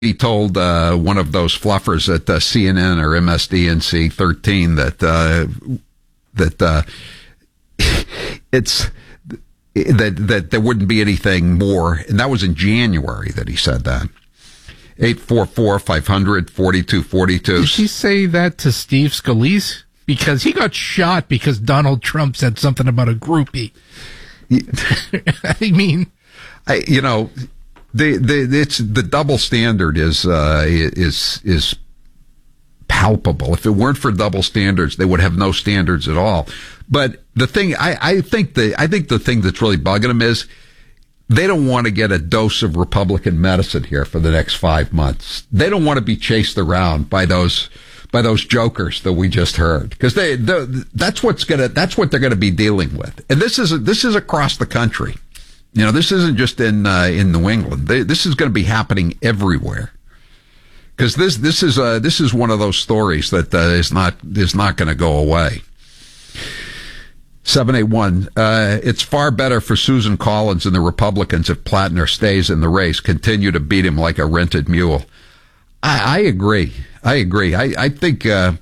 he told one of those fluffers at CNN or MSDNC 13 that that there wouldn't be anything more, and that was in January that he said that. 844-500-4242. Did she say that to Steve Scalise? Because he got shot because Donald Trump said something about a groupie. I mean, the double standard is palpable. If it weren't for double standards, they would have no standards at all. But the thing, I think the thing that's really bugging them is they don't want to get a dose of Republican medicine here for the next 5 months. They don't want to be chased around by those jokers that we just heard, because that's what they're going to be dealing with. And this is across the country. This isn't just in New England. This is going to be happening everywhere. Because this is one of those stories that is not going to go away. 781. It's far better for Susan Collins and the Republicans if Plattner stays in the race. Continue to beat him like a rented mule. I agree. I think I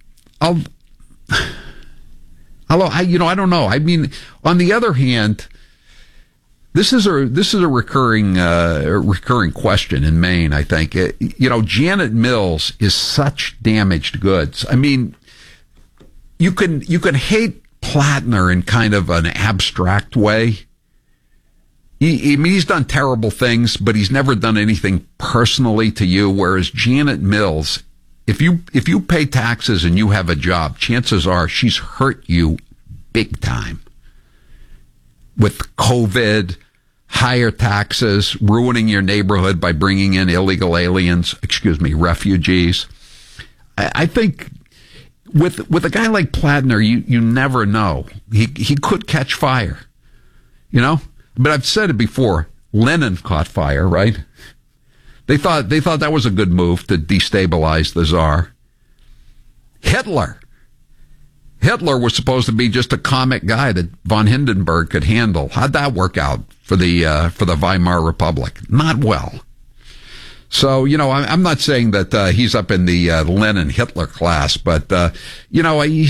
don't know. I mean, on the other hand, this is a recurring question in Maine, I think. Janet Mills is such damaged goods. I mean, you can hate Plattner in kind of an abstract way. He's done terrible things, but he's never done anything personally to you. Whereas Janet Mills, if you pay taxes and you have a job, chances are she's hurt you big time. With COVID, higher taxes, ruining your neighborhood by bringing in refugees. I think with a guy like Plattner, you never know. He could catch fire, But I've said it before. Lenin caught fire, right? They thought that was a good move to destabilize the Tsar. Hitler was supposed to be just a comic guy that von Hindenburg could handle. How'd that work out for the Weimar Republic? Not well. So, I'm not saying that he's up in the Lenin Hitler class, but he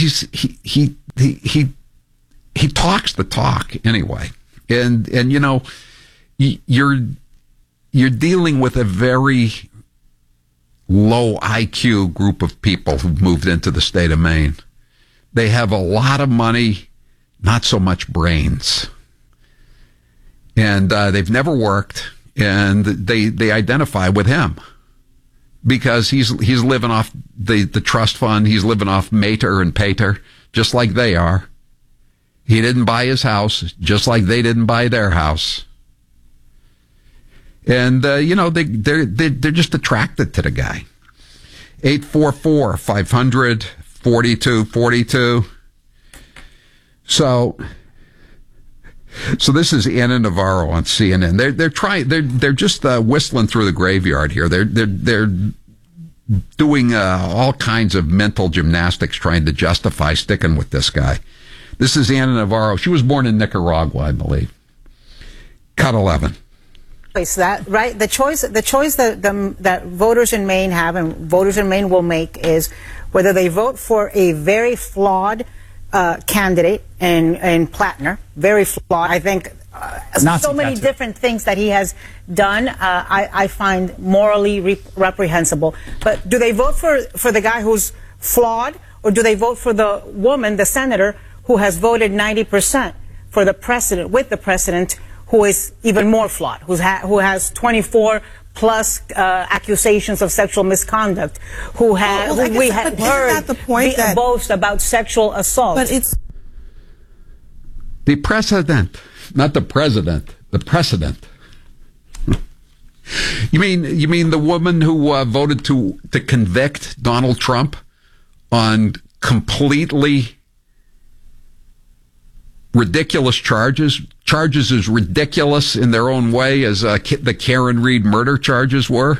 talks the talk anyway. And you're dealing with a very low IQ group of people who've moved into the state of Maine. They have a lot of money, not so much brains. And they've never worked, and they identify with him because he's living off the trust fund. He's living off Mater and Pater, just like they are. He didn't buy his house, just like they didn't buy their house. And, they're just attracted to the guy. 844-500-4242. So this is Anna Navarro on CNN. They're just whistling through the graveyard here. They're doing all kinds of mental gymnastics trying to justify sticking with this guy. This is Anna Navarro. She was born in Nicaragua, I believe. Cut 11. That right, the choice that voters in Maine have and voters in Maine will make is whether they vote for a very flawed candidate in Plattner, very flawed. I think so many different things that he has done I find morally reprehensible. But do they vote for the guy who's flawed, or do they vote for the woman, the senator, who has voted 90% for the president, who is even more flawed, who has 24 plus accusations of sexual misconduct, who we have heard boast about sexual assault. But it's the precedent, not the president. The precedent. You mean the woman who voted to convict Donald Trump on completely ridiculous charges as ridiculous in their own way as the Karen Reed murder charges were?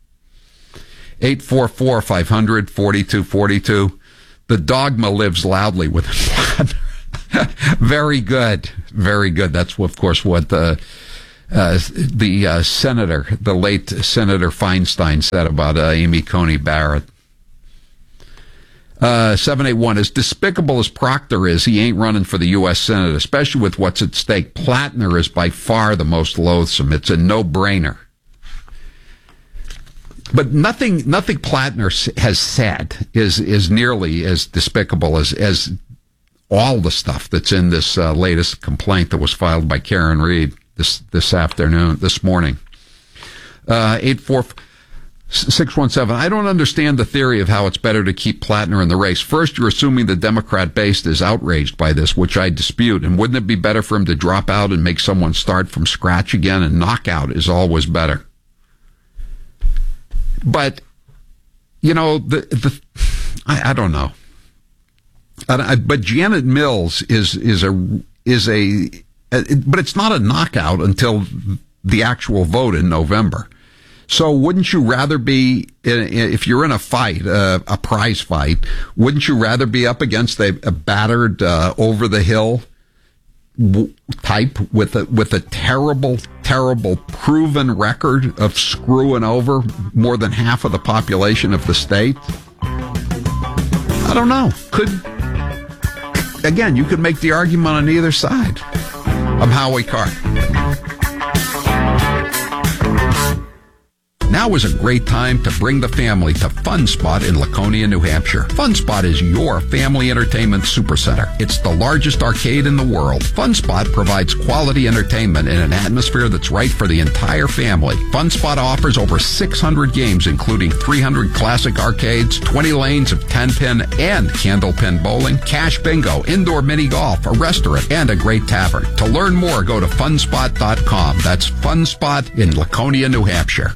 844-500-4242. The dogma lives loudly within Plattner. Very good. Very good. That's, of course, what senator, the late Senator Feinstein, said about Amy Coney Barrett. 781, as despicable as Proctor is, he ain't running for the U.S. Senate, especially with what's at stake. Plattner is by far the most loathsome. It's a no-brainer. But nothing Plattner has said is nearly as despicable as all the stuff that's in this latest complaint that was filed by Karen Reed this morning. 84617. I don't understand the theory of how it's better to keep Plattner in the race. First, you're assuming the Democrat base is outraged by this, which I dispute. And wouldn't it be better for him to drop out and make someone start from scratch again? And knockout is always better. But, you know, I don't know. But Janet Mills is but it's not a knockout until the actual vote in November. So wouldn't you rather be, if you're in a fight, a prize fight, wouldn't you rather be up against a battered, over the hill type with a terrible proven record of screwing over more than half of the population of the state? I don't know. Again, you could make the argument on either side. I'm Howie Carr. Now is a great time to bring the family to Fun Spot in Laconia, New Hampshire. Fun Spot is your family entertainment supercenter. It's the largest arcade in the world. Fun Spot provides quality entertainment in an atmosphere that's right for the entire family. Fun Spot offers over 600 games, including 300 classic arcades, 20 lanes of 10-pin and candlepin bowling, cash bingo, indoor mini golf, a restaurant, and a great tavern. To learn more, go to funspot.com. That's Fun Spot in Laconia, New Hampshire.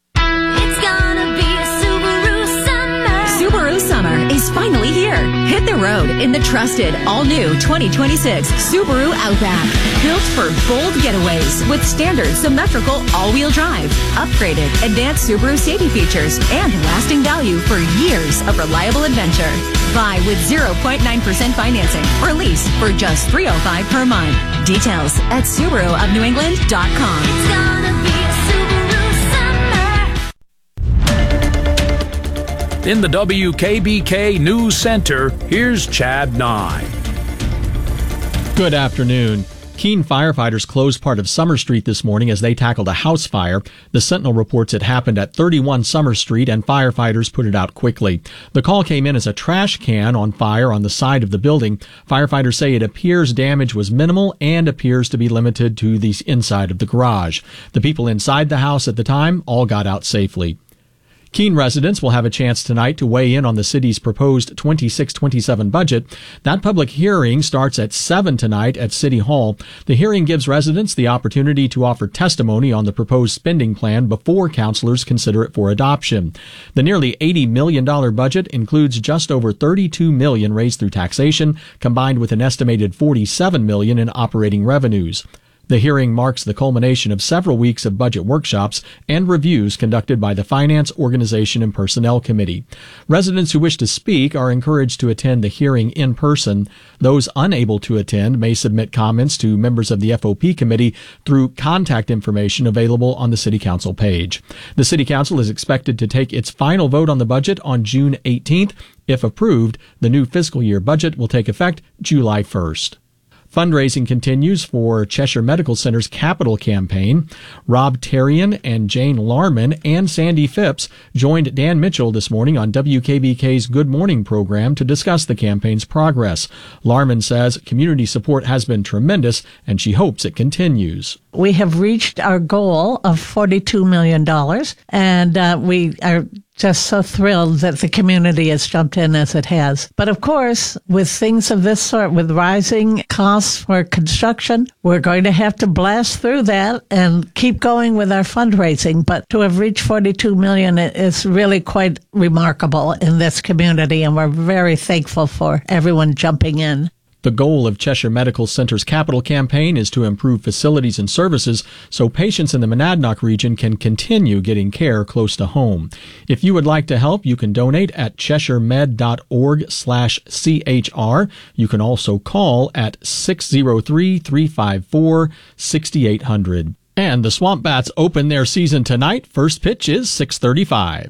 Summer is finally here. Hit the road in the trusted, all-new 2026 Subaru Outback. Built for bold getaways with standard symmetrical all-wheel drive, upgraded advanced Subaru safety features, and lasting value for years of reliable adventure. Buy with 0.9% financing or lease for just $305 per month. Details at SubaruofNewEngland.com. It's gonna be a Subaru summer. In the WKBK News Center, here's Chad Nye. Good afternoon. Keene firefighters closed part of Summer Street this morning as they tackled a house fire. The Sentinel reports it happened at 31 Summer Street, and firefighters put it out quickly. The call came in as a trash can on fire on the side of the building. Firefighters say it appears damage was minimal and appears to be limited to the inside of the garage. The people inside the house at the time all got out safely. Keene residents will have a chance tonight to weigh in on the city's proposed 26-27 budget. That public hearing starts at 7 tonight at City Hall. The hearing gives residents the opportunity to offer testimony on the proposed spending plan before councilors consider it for adoption. The nearly $80 million budget includes just over $32 million raised through taxation, combined with an estimated $47 million in operating revenues. The hearing marks the culmination of several weeks of budget workshops and reviews conducted by the Finance, Organization, and Personnel Committee. Residents who wish to speak are encouraged to attend the hearing in person. Those unable to attend may submit comments to members of the FOP committee through contact information available on the City Council page. The City Council is expected to take its final vote on the budget on June 18th. If approved, the new fiscal year budget will take effect July 1st. Fundraising continues for Cheshire Medical Center's capital campaign. Rob Terrian and Jane Larman and Sandy Phipps joined Dan Mitchell this morning on WKBK's Good Morning program to discuss the campaign's progress. Larman says community support has been tremendous and she hopes it continues. We have reached our goal of $42 million, and we are just so thrilled that the community has jumped in as it has. But of course, with things of this sort, with rising costs for construction, we're going to have to blast through that and keep going with our fundraising. But to have reached $42 million is really quite remarkable in this community, and we're very thankful for everyone jumping in. The goal of Cheshire Medical Center's capital campaign is to improve facilities and services so patients in the Monadnock region can continue getting care close to home. If you would like to help, you can donate at cheshiremed.org/CHR. You can also call at 603-354-6800. And the Swamp Bats open their season tonight. First pitch is 6:35.